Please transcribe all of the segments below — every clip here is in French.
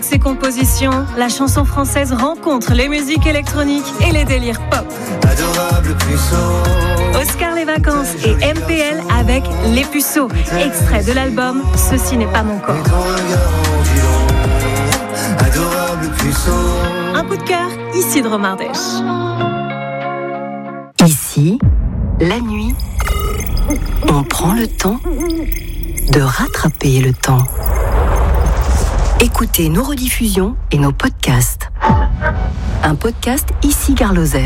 Ses compositions, la chanson française rencontre les musiques électroniques et les délires pop. Adorable puceau. Oscar les vacances et MPL avec Les Puceaux, extrait de l'album Ceci n'est pas mon corps. Adorable puceau. Un coup de cœur, Isidro Mardèche. Ici, la nuit, on prend le temps de rattraper le temps. Écoutez nos rediffusions et nos podcasts. Un podcast Ici Gare Lozère.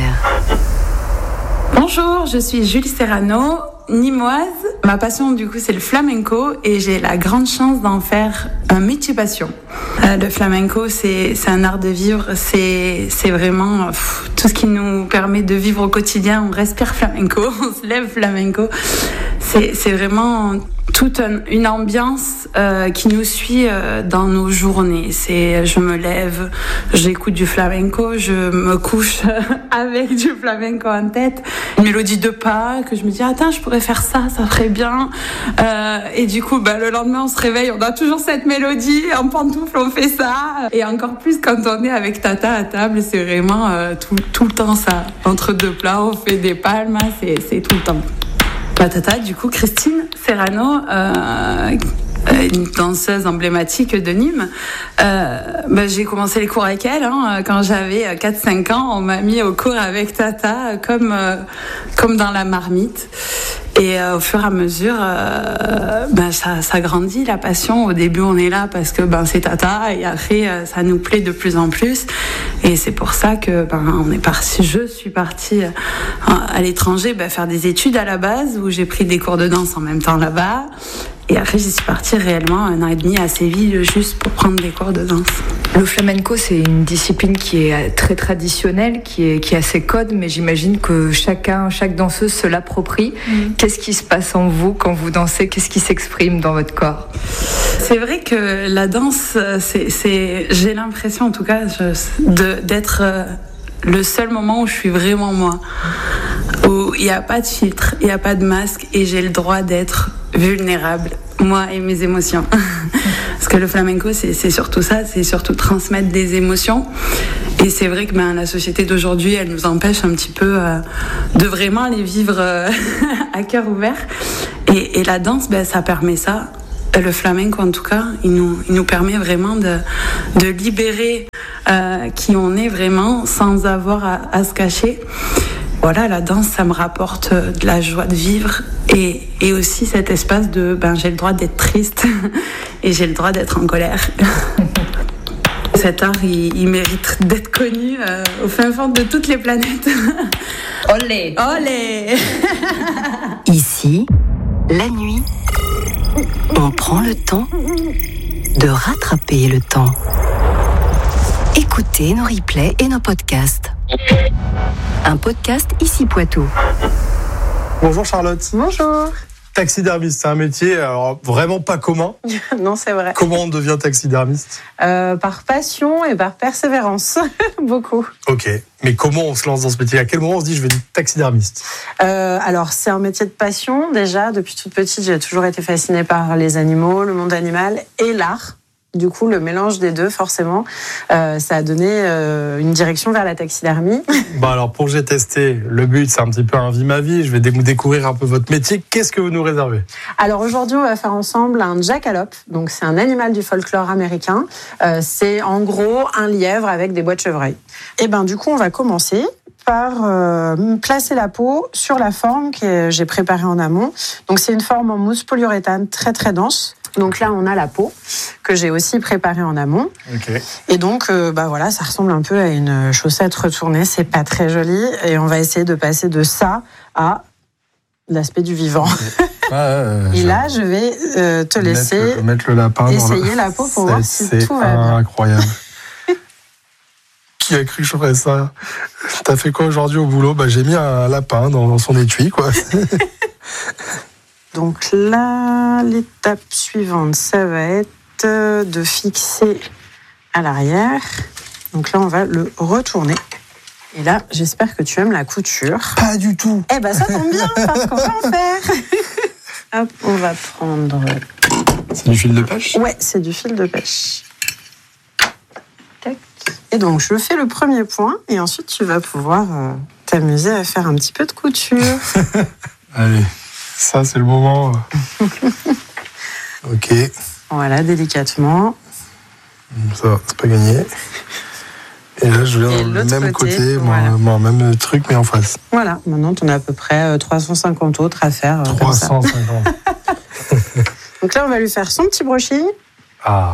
Bonjour, je suis Julie Serrano, nîmoise. Ma passion du coup c'est le flamenco et j'ai la grande chance d'en faire un métier passion. Le flamenco c'est un art de vivre, c'est vraiment tout ce qui nous permet de vivre au quotidien. On respire flamenco, on se lève flamenco. C'est vraiment toute une ambiance qui nous suit dans nos journées. Je me lève, j'écoute du flamenco, je me couche avec du flamenco en tête. Une mélodie de pas que je me dis attends, je pourrais faire ça ferait bien. Et du coup, le lendemain on se réveille, on a toujours cette mélodie en pantoufle, on fait ça. Et encore plus quand on est avec Tata à table, c'est vraiment tout le temps ça. Entre deux plats, on fait des palmes, c'est tout le temps. Ma tata, du coup, Christine Serrano, une danseuse emblématique de Nîmes. J'ai commencé les cours avec elle quand j'avais 4-5 ans. On m'a mis au cours avec Tata comme dans la marmite. Et au fur et à mesure, ça grandit la passion. Au début, on est là parce que c'est Tata, et après, ça nous plaît de plus en plus. Et c'est pour ça que je suis partie à l'étranger faire des études à la base, où j'ai pris des cours de danse en même temps là-bas. Et après, j'y suis partie réellement 1 an et demi à Séville juste pour prendre des cours de danse. Le flamenco, c'est une discipline qui est très traditionnelle, qui a ses codes, mais j'imagine que chaque danseuse se l'approprie. Qu'est-ce qui se passe en vous quand vous dansez ? Qu'est-ce qui s'exprime dans votre corps ? C'est vrai que la danse, j'ai l'impression en tout cas d'être le seul moment où je suis vraiment moi. Où il n'y a pas de filtre, il n'y a pas de masque, et j'ai le droit d'être vulnérable, moi et mes émotions. Parce que le flamenco, c'est surtout ça, c'est surtout transmettre des émotions. Et c'est vrai que la société d'aujourd'hui, elle nous empêche un petit peu de vraiment les vivre à cœur ouvert. Et la danse, ça permet ça. Le flamenco, en tout cas, il nous permet vraiment de libérer qui on est vraiment, sans avoir à se cacher. Voilà, la danse, ça me rapporte de la joie de vivre et aussi cet espace de j'ai le droit d'être triste et j'ai le droit d'être en colère. Cet art, il mérite d'être connu au fin fond de toutes les planètes. Olé! Olé! Ici, la nuit, on prend le temps de rattraper le temps. Écoutez nos replays et nos podcasts. Un podcast Ici Poitou. Bonjour Charlotte. Bonjour. Taxidermiste, c'est un métier alors vraiment pas commun. Non, c'est vrai. Comment on devient taxidermiste ? Par passion et par persévérance, beaucoup. Ok, mais comment on se lance dans ce métier ? À quel moment on se dit je vais être taxidermiste ? Alors, c'est un métier de passion déjà. Depuis toute petite, j'ai toujours été fascinée par les animaux, le monde animal et l'art. Du coup, le mélange des deux, forcément, ça a donné une direction vers la taxidermie. Alors, pour que j'ai testé, le but, c'est un petit peu un vie ma vie. Je vais découvrir un peu votre métier. Qu'est-ce que vous nous réservez ? Alors, aujourd'hui, on va faire ensemble un jackalope. Donc, c'est un animal du folklore américain. C'est en gros un lièvre avec des bois de chevreuil. Et du coup, on va commencer par placer la peau sur la forme que j'ai préparée en amont. Donc, c'est une forme en mousse polyuréthane très, très dense. Donc là, on a la peau que j'ai aussi préparée en amont. Okay. Et donc, voilà, ça ressemble un peu à une chaussette retournée. C'est pas très joli. Et on va essayer de passer de ça à l'aspect du vivant. Et là, je vais te laisser mettre le lapin essayer la peau pour voir si tout va bien. C'est incroyable. Qui a cru que je ferais ça ? T'as fait quoi aujourd'hui au boulot ? J'ai mis un lapin dans son étui, quoi. Donc là, l'étape suivante, ça va être de fixer à l'arrière. Donc là, on va le retourner. Et là, j'espère que tu aimes la couture. Pas du tout. Ça tombe bien, parce qu'on va en faire. Hop, on va prendre... C'est du fil de pêche ? Ouais, c'est du fil de pêche. Tac. Et donc, je fais le premier point et ensuite, tu vas pouvoir t'amuser à faire un petit peu de couture. Allez, ça, c'est le moment. Ok. Voilà, délicatement. Ça, c'est pas gagné. Et là, je viens dans le même côté, voilà. Même truc, mais en face. Voilà, maintenant, tu en as à peu près 350 autres à faire. 350. Donc là, on va lui faire son petit brushing. Ah.